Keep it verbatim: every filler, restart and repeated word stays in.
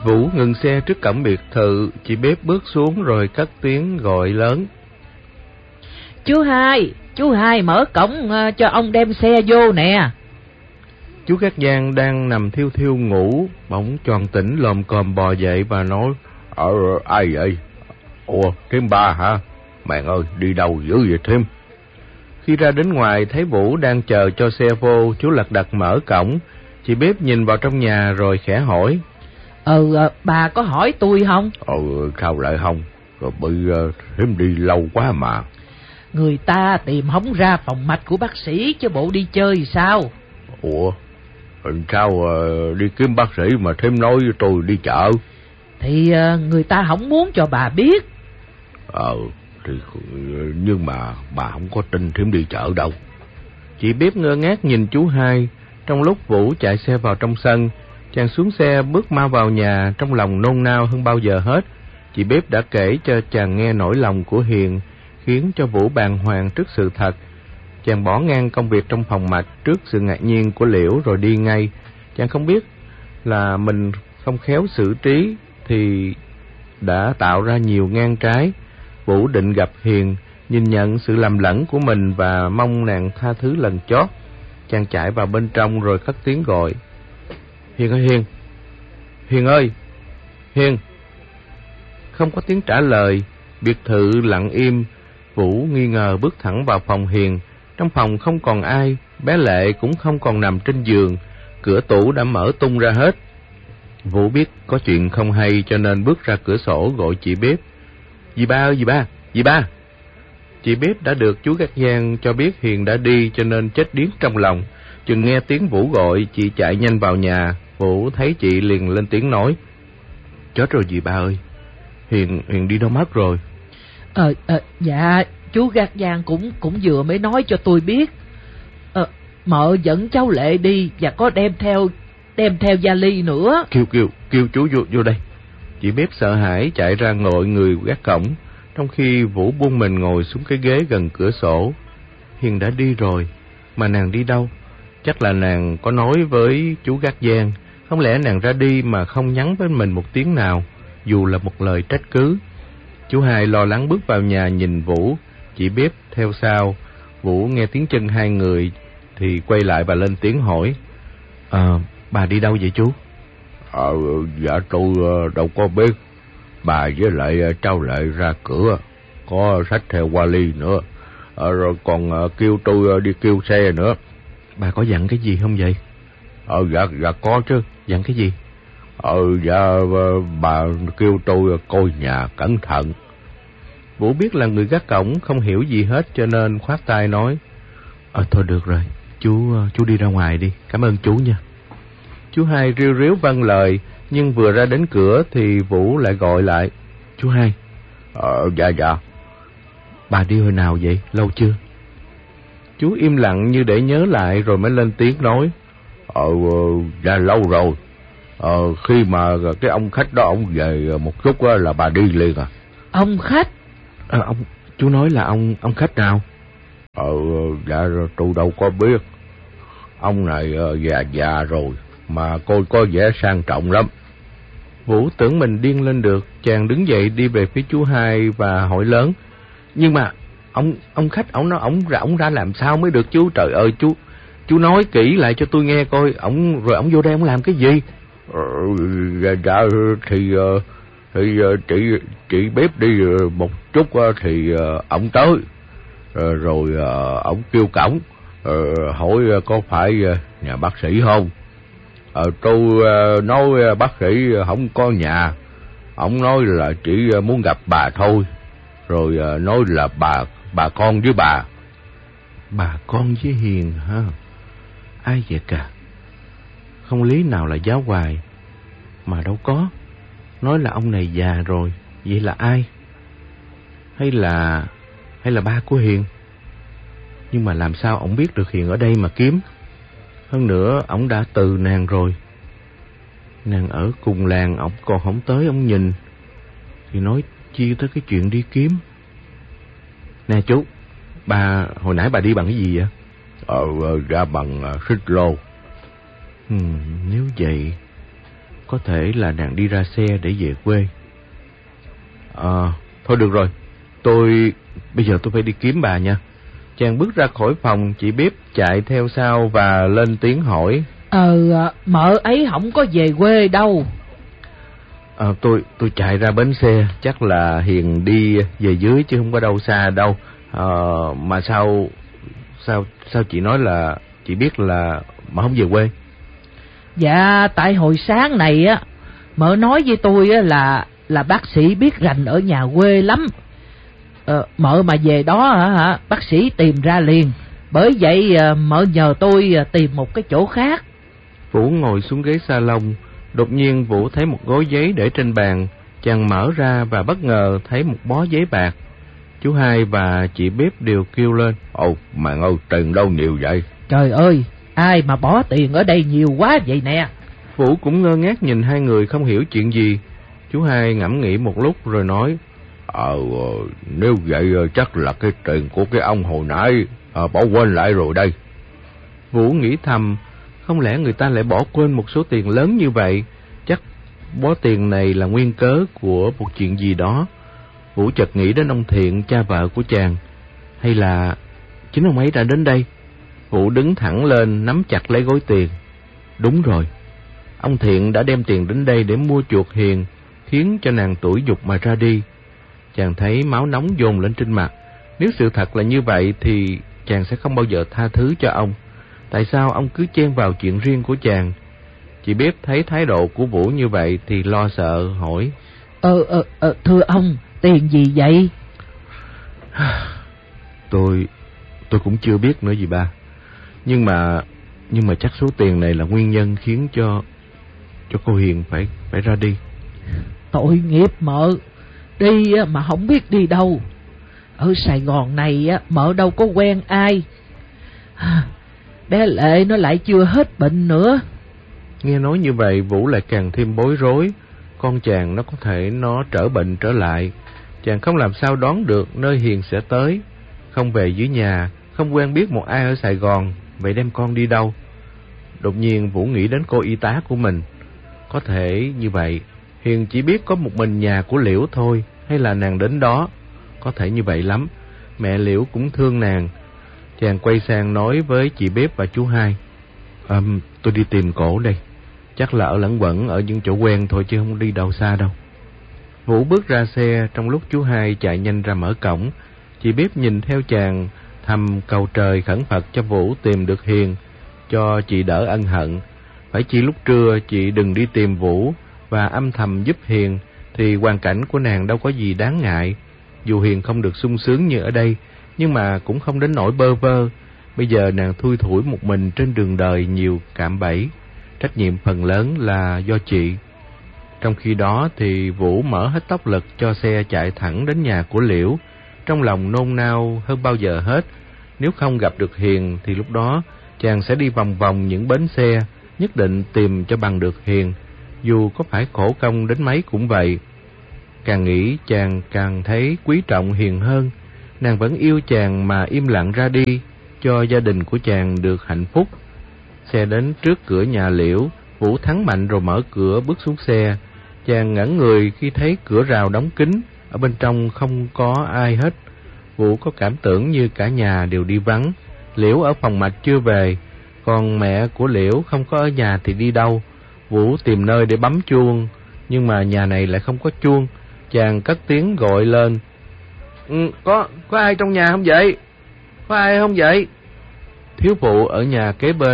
Vũ ngừng xe trước cổng biệt thự, chị Bếp bước xuống rồi cất tiếng gọi lớn. Chú Hai, chú Hai mở cổng uh, cho ông đem xe vô nè. Chú Gác Giang đang nằm thiêu thiêu ngủ, bỗng choàng tỉnh lồm cồm bò dậy và nói: Ờ, ai vậy? Ủa, Thím Ba hả? Mẹ ơi, đi đâu dữ vậy Thím? Khi ra đến ngoài thấy Vũ đang chờ cho xe vô, chú lật đật mở cổng. Chị Bếp nhìn vào trong nhà rồi khẽ hỏi: Ừ, bà có hỏi tôi không? Ừ, sao lại không? Rồi bị uh, Thím đi lâu quá mà. Người ta tìm hổng ra phòng mạch của bác sĩ chứ bộ đi chơi sao? Ủa, sao uh, đi kiếm bác sĩ mà Thím nói với tôi đi chợ? Thì uh, người ta không muốn cho bà biết. Ờ, thì nhưng mà bà không có tin Thím đi chợ đâu. Chị Bếp ngơ ngác nhìn chú Hai. Trong lúc Vũ chạy xe vào trong sân, chàng xuống xe bước mau vào nhà, trong lòng nôn nao hơn bao giờ hết. Chị Bếp đã kể cho chàng nghe nỗi lòng của Hiền, khiến cho Vũ bàng hoàng trước sự thật. Chàng bỏ ngang công việc trong phòng mạch trước sự ngạc nhiên của Liễu rồi đi ngay. Chàng không biết là mình không khéo xử trí thì đã tạo ra nhiều ngang trái. Vũ định gặp Hiền, nhìn nhận sự lầm lẫn của mình và mong nàng tha thứ lần chót. Chàng chạy vào bên trong rồi cất tiếng gọi: Hiền ơi Hiền! Hiền ơi! Hiền! Không có tiếng trả lời, biệt thự lặng im. Vũ nghi ngờ bước thẳng vào phòng Hiền. Trong phòng không còn ai, bé Lệ cũng không còn nằm trên giường, cửa tủ đã mở tung ra hết. Vũ biết có chuyện không hay cho nên bước ra cửa sổ gọi chị Bếp: Dì Ba ơi, dì Ba! Dì Ba! Chị Bếp đã được chú Gác Giang cho biết Hiền đã đi cho nên chết điếc trong lòng. Chừng nghe tiếng Vũ gọi, chị chạy nhanh vào nhà. Vũ thấy chị liền lên tiếng nói: Chết rồi dì Ba ơi, Hiền Hiền đi đâu mất rồi? Ờ, à, dạ, chú Gác Giang cũng cũng vừa mới nói cho tôi biết. Ờ, mợ dẫn cháu Lệ đi và có đem theo đem theo vali nữa. Kêu kêu kêu chú vô vô đây. Chị Bếp sợ hãi chạy ra ngồi người gác cổng, trong khi Vũ buông mình ngồi xuống cái ghế gần cửa sổ. Hiền đã đi rồi, mà nàng đi đâu? Chắc là nàng có nói với chú Gác Giang. Không lẽ nàng ra đi mà không nhắn với mình một tiếng nào, dù là một lời trách cứ? Chú Hai lo lắng bước vào nhà nhìn Vũ, chị Bếp theo sau. Vũ nghe tiếng chân hai người thì quay lại và lên tiếng hỏi: À, bà đi đâu vậy chú? Ờ, dạ tôi đâu có biết. Bà với lại cháu Lệ ra cửa, có xách theo vali nữa, ờ, rồi còn kêu tôi đi kêu xe nữa. Bà có dặn cái gì không vậy? Ờ, dạ, dạ có chứ. Dặn cái gì? Ờ, dạ, bà kêu tôi coi nhà cẩn thận. Vũ biết là người gác cổng không hiểu gì hết cho nên khoát tay nói: Ờ, thôi được rồi, chú chú đi ra ngoài đi, cảm ơn chú nha. Chú Hai riu riu vâng lời, nhưng vừa ra đến cửa thì Vũ lại gọi lại: Chú Hai! Ờ, dạ dạ. Bà đi hồi nào vậy, lâu chưa? Chú im lặng như để nhớ lại rồi mới lên tiếng nói: Ờ, dạ lâu rồi. Ờ, khi mà cái ông khách đó ông về một chút là bà đi liền à. Ông khách? À, ông chú nói là ông ông khách nào? Ờ, dạ tôi đâu có biết. Ông này già già rồi mà coi có vẻ sang trọng lắm. Vũ tưởng mình điên lên được, chàng đứng dậy đi về phía chú Hai và hỏi lớn: Nhưng mà ông ông khách ổng nó ổng ra ổng ra làm sao mới được chú? Trời ơi chú chú nói kỹ lại cho tôi nghe coi, ổng rồi ổng vô đây ổng làm cái gì? Ờ, dạ thì thì chị chị Bếp đi một chút thì ổng tới, rồi ổng kêu cổng hỏi có phải nhà bác sĩ không. Ờ, tôi nói bác sĩ không có nhà. Ổng nói là chỉ muốn gặp bà thôi, rồi nói là bà bà con với bà. Bà con với Hiền ha? Ai vậy cả? Không lý nào là giáo hoài, mà đâu có. Nói là ông này già rồi, vậy là ai? Hay là hay là ba của Hiền? Nhưng mà làm sao ổng biết được Hiền ở đây mà kiếm? Hơn nữa ổng đã từ nàng rồi. Nàng ở cùng làng, ổng còn không tới ổng nhìn, thì nói chi tới cái chuyện đi kiếm. Nè chú, bà hồi nãy bà đi bằng cái gì vậy? Ờ, ra bằng uh, xích lô. Ừ, nếu vậy có thể là nàng đi ra xe để về quê. À, thôi được rồi, tôi bây giờ tôi phải đi kiếm bà nha. Chàng bước ra khỏi phòng, chị Biếp chạy theo sau và lên tiếng hỏi. Ờ, mợ ấy không có về quê đâu. À, tôi tôi chạy ra bến xe, chắc là Hiền đi về dưới chứ không có đâu xa đâu. À, mà sao sao sao chị nói là chị biết là mà không về quê? Dạ, tại hồi sáng này á, mợ nói với tôi á là là bác sĩ biết rành ở nhà quê lắm. Ờ, mợ mà về đó hả, bác sĩ tìm ra liền. Bởi vậy mợ nhờ tôi tìm một cái chỗ khác. Vũ ngồi xuống ghế salon. Đột nhiên Vũ thấy một gói giấy để trên bàn. Chàng mở ra và bất ngờ thấy một bó giấy bạc. Chú Hai và chị Biếp đều kêu lên. Ồ, mày ơi, tiền đâu nhiều vậy? Trời ơi, ai mà bỏ tiền ở đây nhiều quá vậy nè? Vũ cũng ngơ ngác nhìn hai người không hiểu chuyện gì. Chú Hai ngẫm nghĩ một lúc rồi nói. Ờ, nếu vậy chắc là cái tiền của cái ông hồi nãy à, bỏ quên lại rồi đây. Vũ nghĩ thầm, không lẽ người ta lại bỏ quên một số tiền lớn như vậy? Chắc bó tiền này là nguyên cớ của một chuyện gì đó. Vũ chợt nghĩ đến ông Thiện, cha vợ của chàng. Hay là chính ông ấy đã đến đây? Vũ đứng thẳng lên, nắm chặt lấy gói tiền. Đúng rồi, ông Thiện đã đem tiền đến đây để mua chuộc Hiền, khiến cho nàng tủi nhục mà ra đi. Chàng thấy máu nóng dồn lên trên mặt. Nếu sự thật là như vậy thì chàng sẽ không bao giờ tha thứ cho ông. Tại sao ông cứ chen vào chuyện riêng của chàng? Chị Biếp thấy thái độ của Vũ như vậy thì lo sợ hỏi. Ờ, ờ, ờ thưa ông, tiền gì vậy? Tôi, tôi cũng chưa biết nữa gì ba. Nhưng mà, nhưng mà chắc số tiền này là nguyên nhân khiến cho, cho cô Hiền phải, phải ra đi. Tội nghiệp mợ, đi mà không biết đi đâu. Ở Sài Gòn này mợ đâu có quen ai. Bé Lệ nó lại chưa hết bệnh nữa. Nghe nói như vậy Vũ lại càng thêm bối rối. Con chàng nó có thể nó trở bệnh trở lại. Chàng không làm sao đoán được nơi Hiền sẽ tới. Không về dưới nhà, không quen biết một ai ở Sài Gòn. Vậy đem con đi đâu? Đột nhiên Vũ nghĩ đến cô y tá của mình. Có thể như vậy Hiền chỉ biết có một mình nhà của Liễu thôi. Hay là nàng đến đó? Có thể như vậy lắm. Mẹ Liễu cũng thương nàng. Chàng quay sang nói với chị Biếp và chú Hai. um, Tôi đi tìm cổ đây. Chắc là ở lẩn quẩn ở những chỗ quen thôi chứ không đi đâu xa đâu. Vũ bước ra xe. Trong lúc chú Hai chạy nhanh ra mở cổng, chị Biếp nhìn theo chàng, thầm cầu trời khẩn Phật cho Vũ tìm được Hiền, cho chị đỡ ân hận. Phải chi lúc trưa chị đừng đi tìm Vũ và âm thầm giúp Hiền, thì hoàn cảnh của nàng đâu có gì đáng ngại. Dù Hiền không được sung sướng như ở đây, nhưng mà cũng không đến nỗi bơ vơ. Bây giờ nàng thui thủi một mình trên đường đời nhiều cạm bẫy. Trách nhiệm phần lớn là do chị. Trong khi đó thì Vũ mở hết tốc lực cho xe chạy thẳng đến nhà của Liễu. Trong lòng nôn nao hơn bao giờ hết. Nếu không gặp được Hiền thì lúc đó chàng sẽ đi vòng vòng những bến xe, nhất định tìm cho bằng được Hiền. Dù có phải khổ công đến mấy cũng vậy. Càng nghĩ chàng càng thấy quý trọng Hiền hơn. Nàng vẫn yêu chàng mà im lặng ra đi, cho gia đình của chàng được hạnh phúc. Xe đến trước cửa nhà Liễu. Vũ thắng mạnh rồi mở cửa bước xuống xe. Chàng ngẩn người khi thấy cửa rào đóng kín, ở bên trong không có ai hết. Vũ có cảm tưởng như cả nhà đều đi vắng. Liễu ở phòng mạch chưa về, còn mẹ của Liễu không có ở nhà thì đi đâu. Vũ tìm nơi để bấm chuông, nhưng mà nhà này lại không có chuông. Chàng cất tiếng gọi lên. Ừ, có có ai trong nhà không vậy? Có ai không vậy? Thiếu phụ ở nhà kế bên